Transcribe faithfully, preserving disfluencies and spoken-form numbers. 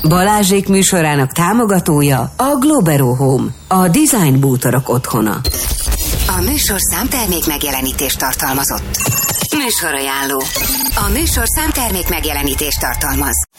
Balázsék műsorának támogatója a Globero Home, a design bútorok otthona. A műsor számtermék megjelenítést tartalmazott. Műsorajánló. A műsor számtermék megjelenítést tartalmaz.